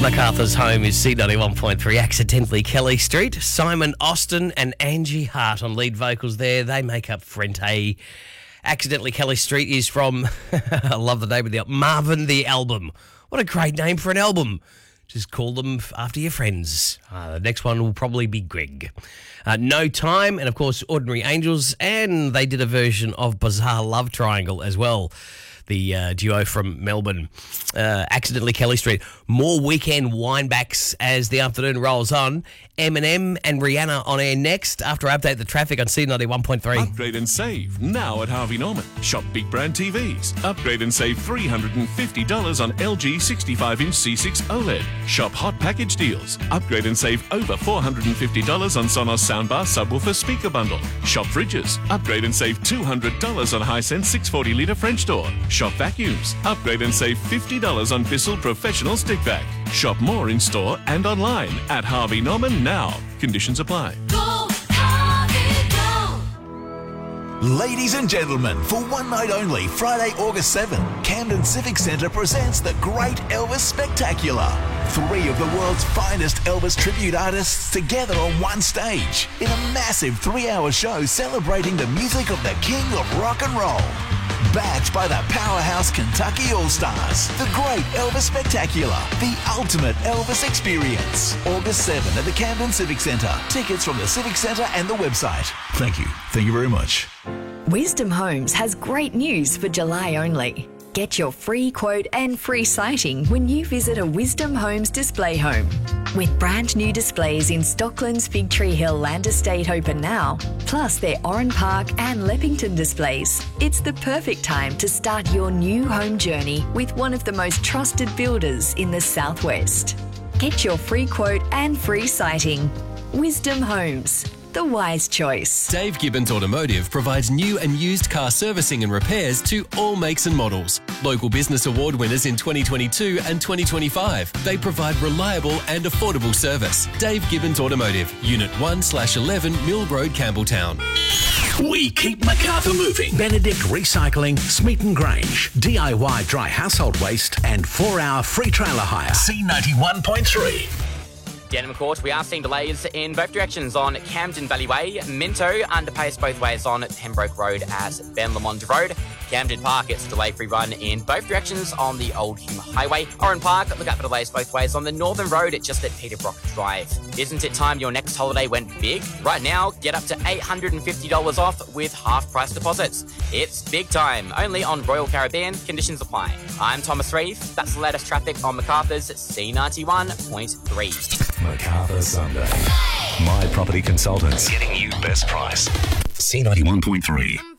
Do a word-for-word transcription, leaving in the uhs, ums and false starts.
MacArthur's home is C ninety-one point three, Accidentally Kelly Street. Simon Austin and Angie Hart on lead vocals there. They make up Frente. Accidentally Kelly Street is from, I love the name of the album, Marvin the Album. What a great name for an album. Just call them after your friends. Uh, the next one will probably be Greg. Uh, No Time, and of course Ordinary Angels, and they did a version of Bizarre Love Triangle as well. The uh, duo from Melbourne, uh, Accidentally Kelly Street. More weekend winebacks as the afternoon rolls on. Eminem and Rihanna on air next after I update the traffic on C ninety-one point three. Upgrade and save now at Harvey Norman. Shop big brand T Vs. Upgrade and save three hundred fifty dollars on L G sixty-five inch C six OLED. Shop hot package deals. Upgrade and save over four hundred fifty dollars on Sonos soundbar subwoofer speaker bundle. Shop fridges. Upgrade and save two hundred dollars on Hisense six hundred forty litre French door. Shop vacuums. Upgrade and save fifty dollars on Bissell Professional Stick Vac. Shop more in store and online at Harvey Norman now. Conditions apply. Go, Harvey, go! Ladies and gentlemen, for one night only, Friday, August seventh, Camden Civic Centre presents the Great Elvis Spectacular. Three of the world's finest Elvis tribute artists together on one stage in a massive three-hour show celebrating the music of the King of Rock and Roll. Backed by the powerhouse Kentucky All-Stars, the Great Elvis Spectacular, the ultimate Elvis experience. August seventh at the Camden Civic Centre. Tickets from the Civic Centre and the website. Thank you. Thank you very much. Wisdom Homes has great news for July only. Get your free quote and free sighting when you visit a Wisdom Homes display home. With brand new displays in Stockland's Fig Tree Hill Land Estate open now, plus their Oran Park and Leppington displays, it's the perfect time to start your new home journey with one of the most trusted builders in the Southwest. Get your free quote and free sighting. Wisdom Homes, the wise choice. Dave Gibbons Automotive provides new and used car servicing and repairs to all makes and models. Local Business Award winners in twenty twenty-two and twenty twenty-five. They provide reliable and affordable service. Dave Gibbons Automotive, Unit one slash eleven Mill Road, Campbelltown. We keep MacArthur moving. Benedict Recycling, Smeaton Grange. D I Y dry household waste and four-hour free trailer hire. C ninety-one point three. Denham Court, we are seeing delays in both directions on Camden Valley Way, Minto, underpass both ways on Pembroke Road as Ben Lamond Road. Camden Park, it's a delay-free run in both directions on the Old Hume Highway. Oran Park, look out for delays both ways on the Northern Road, just at Peterbrook Drive. Isn't it time your next holiday went big? Right now, get up to eight hundred fifty dollars off with half-price deposits. It's big time, only on Royal Caribbean. Conditions apply. I'm Thomas Reeve. That's the latest traffic on MacArthur's C ninety-one point three. MacArthur Sunday. My Property Consultants. Getting you best price. C ninety-one point three.